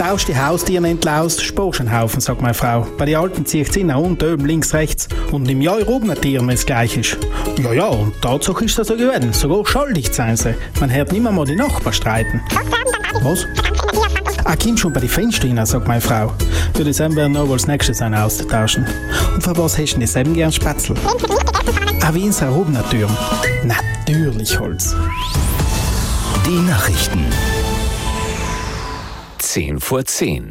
Tausch die Haustiere entlaust, sparst einen Haufen, sagt meine Frau. Bei den Alten zieht sie nach unten, oben, links, rechts. Und im Jahr oben ein Tier, wenn es gleich ist. Ja, und Tatsache ist das so geworden. Sogar schuldig sein sie. Man hört nicht mehr die Nachbarn streiten. Was? Kommt schon bei den Fenstern rein, sagt meine Frau. Würde ich selber noch als nächstes einen austauschen. Und für was hast du denn selber gern Spätzle? Wie in Sarobner Türm. Natürlich Holz. Die Nachrichten. 10:10.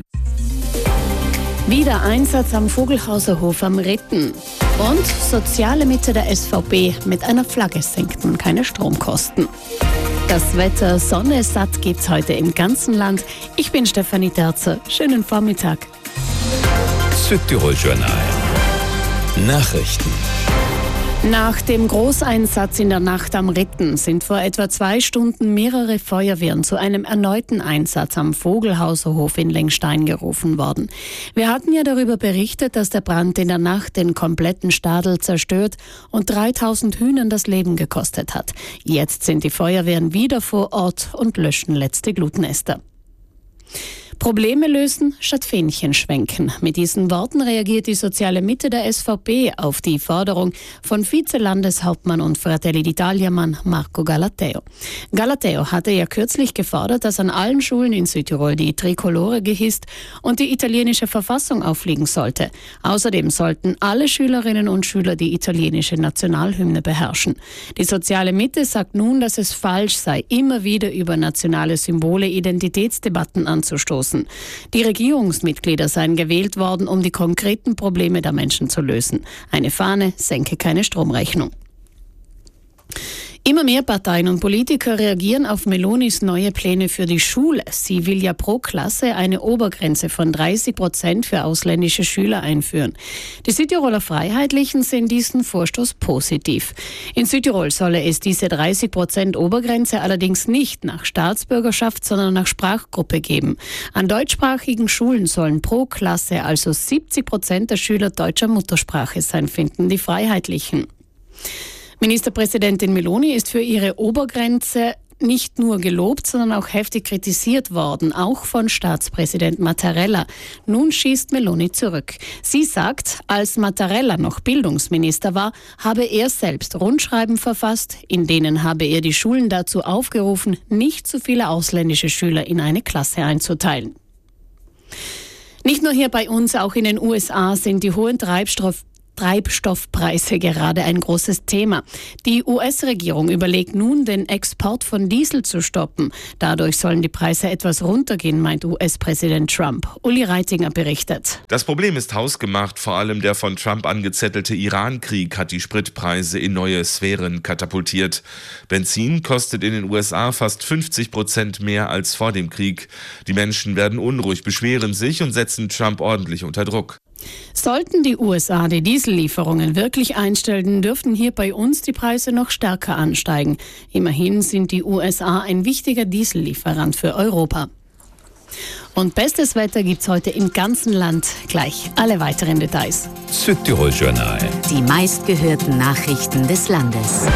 Wieder Einsatz am Vogelhauser Hof am Ritten. Und soziale Mitte der SVP mit einer Flagge senkt man keine Stromkosten. Das Wetter, Sonne, satt gibt's heute im ganzen Land. Ich bin Stefanie Terzer. Schönen Vormittag. Südtirol Journal. Nachrichten. Nach dem Großeinsatz in der Nacht am Ritten sind vor etwa 2 Stunden mehrere Feuerwehren zu einem erneuten Einsatz am Vogelhauser Hof in Lengstein gerufen worden. Wir hatten ja darüber berichtet, dass der Brand in der Nacht den kompletten Stadel zerstört und 3000 Hühnern das Leben gekostet hat. Jetzt sind die Feuerwehren wieder vor Ort und löschen letzte Glutnester. Probleme lösen statt Fähnchen schwenken. Mit diesen Worten reagiert die soziale Mitte der SVP auf die Forderung von Vizelandeshauptmann und Fratelli d'Italia-Mann Marco Galateo. Galateo hatte ja kürzlich gefordert, dass an allen Schulen in Südtirol die Trikolore gehisst und die italienische Verfassung aufliegen sollte. Außerdem sollten alle Schülerinnen und Schüler die italienische Nationalhymne beherrschen. Die soziale Mitte sagt nun, dass es falsch sei, immer wieder über nationale Symbole Identitätsdebatten anzustoßen. Die Regierungsmitglieder seien gewählt worden, um die konkreten Probleme der Menschen zu lösen. Eine Fahne senke keine Stromrechnung. Immer mehr Parteien und Politiker reagieren auf Melonis neue Pläne für die Schule. Sie will ja pro Klasse eine Obergrenze von 30% für ausländische Schüler einführen. Die Südtiroler Freiheitlichen sehen diesen Vorstoß positiv. In Südtirol solle es diese 30% Obergrenze allerdings nicht nach Staatsbürgerschaft, sondern nach Sprachgruppe geben. An deutschsprachigen Schulen sollen pro Klasse also 70% der Schüler deutscher Muttersprache sein, finden die Freiheitlichen. Ministerpräsidentin Meloni ist für ihre Obergrenze nicht nur gelobt, sondern auch heftig kritisiert worden, auch von Staatspräsident Mattarella. Nun schießt Meloni zurück. Sie sagt, als Mattarella noch Bildungsminister war, habe er selbst Rundschreiben verfasst, in denen habe er die Schulen dazu aufgerufen, nicht zu viele ausländische Schüler in eine Klasse einzuteilen. Nicht nur hier bei uns, auch in den USA sind die hohen Treibstoffpreise gerade ein großes Thema. Die US-Regierung überlegt nun, den Export von Diesel zu stoppen. Dadurch sollen die Preise etwas runtergehen, meint US-Präsident Trump. Uli Reitinger berichtet. Das Problem ist hausgemacht. Vor allem der von Trump angezettelte Iran-Krieg hat die Spritpreise in neue Sphären katapultiert. Benzin kostet in den USA fast 50% mehr als vor dem Krieg. Die Menschen werden unruhig, beschweren sich und setzen Trump ordentlich unter Druck. Sollten die USA die Diesellieferungen wirklich einstellen, dürften hier bei uns die Preise noch stärker ansteigen. Immerhin sind die USA ein wichtiger Diesellieferant für Europa. Und bestes Wetter gibt's heute im ganzen Land. Gleich alle weiteren Details. Südtirol Journal. Die meistgehörten Nachrichten des Landes.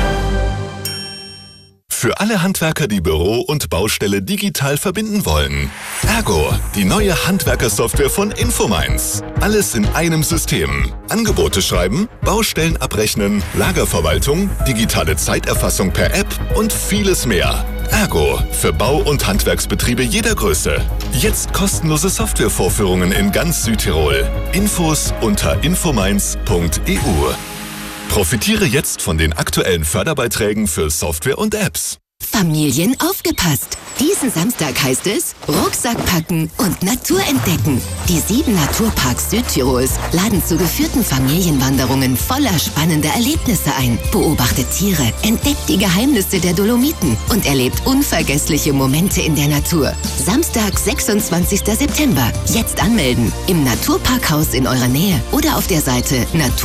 Für alle Handwerker, die Büro und Baustelle digital verbinden wollen. Ergo, die neue Handwerkersoftware von Infomines. Alles in einem System. Angebote schreiben, Baustellen abrechnen, Lagerverwaltung, digitale Zeiterfassung per App und vieles mehr. Ergo, für Bau- und Handwerksbetriebe jeder Größe. Jetzt kostenlose Softwarevorführungen in ganz Südtirol. Infos unter infomines.eu. Profitiere jetzt von den aktuellen Förderbeiträgen für Software und Apps. Familien aufgepasst! Diesen Samstag heißt es Rucksack packen und Natur entdecken. Die 7 Naturparks Südtirols laden zu geführten Familienwanderungen voller spannender Erlebnisse ein. Beobachtet Tiere, entdeckt die Geheimnisse der Dolomiten und erlebt unvergessliche Momente in der Natur. Samstag, 26. September. Jetzt anmelden. Im Naturparkhaus in eurer Nähe oder auf der Seite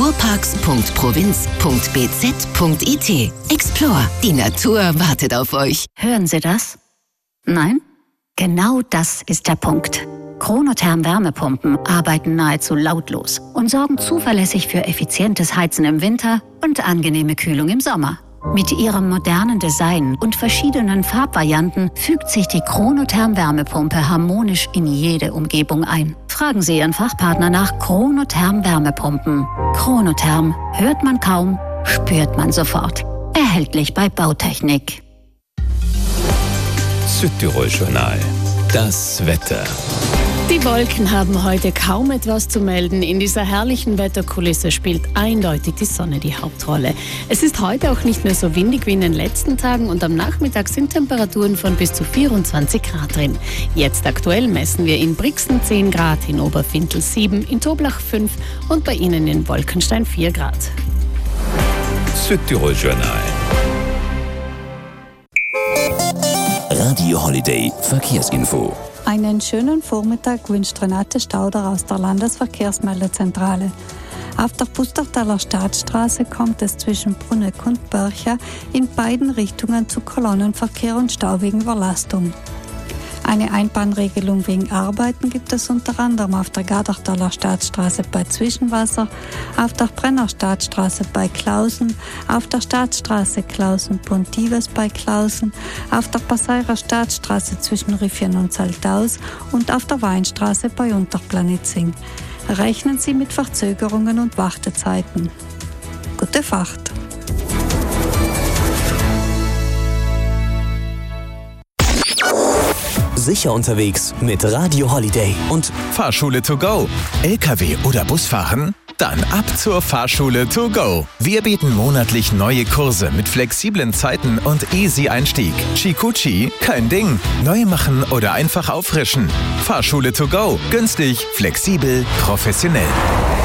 naturparks.provinz.bz.it. Explore. Die Natur wartet auf euch. Hören Sie das? Nein? Genau das ist der Punkt. Chronotherm Wärmepumpen arbeiten nahezu lautlos und sorgen zuverlässig für effizientes Heizen im Winter und angenehme Kühlung im Sommer. Mit ihrem modernen Design und verschiedenen Farbvarianten fügt sich die Chronotherm Wärmepumpe harmonisch in jede Umgebung ein. Fragen Sie Ihren Fachpartner nach Chronotherm Wärmepumpen. Chronotherm hört man kaum, spürt man sofort. Erhältlich bei Bautechnik. Südtirol Journal. Das Wetter. Die Wolken haben heute kaum etwas zu melden. In dieser herrlichen Wetterkulisse spielt eindeutig die Sonne die Hauptrolle. Es ist heute auch nicht mehr so windig wie in den letzten Tagen und am Nachmittag sind Temperaturen von bis zu 24 Grad drin. Jetzt aktuell messen wir in Brixen 10 Grad, in Oberfintel 7, in Toblach 5 und bei Ihnen in Wolkenstein 4 Grad. Südtirol Journal. Radio Holiday Verkehrsinfo. Einen schönen Vormittag wünscht Renate Stauder aus der Landesverkehrsmeldezentrale. Auf der Pustertaler Staatsstraße kommt es zwischen Brunneck und Börcher in beiden Richtungen zu Kolonnenverkehr und Stau wegen Überlastung. Eine Einbahnregelung wegen Arbeiten gibt es unter anderem auf der Gardartaler Staatsstraße bei Zwischenwasser, auf der Brenner Staatsstraße bei Klausen, auf der Staatsstraße Klausen-Pontives bei Klausen, auf der Passeirer Staatsstraße zwischen Riffien und Saltaus und auf der Weinstraße bei Unterplanitzing. Rechnen Sie mit Verzögerungen und Wartezeiten. Gute Fahrt! Sicher unterwegs mit Radio Holiday und Fahrschule to go. LKW oder Bus fahren? Dann ab zur Fahrschule to go. Wir bieten monatlich neue Kurse mit flexiblen Zeiten und easy Einstieg. Chikuchi, kein Ding. Neu machen oder einfach auffrischen. Fahrschule to go. Günstig, flexibel, professionell.